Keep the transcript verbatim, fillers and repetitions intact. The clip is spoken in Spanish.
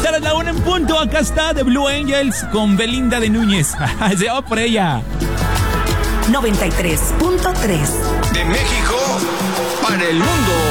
escuchar a la una en punto. Acá está The Blue Angels con Belinda de Núñez. Se va por ella. noventa y tres punto tres De México para el mundo.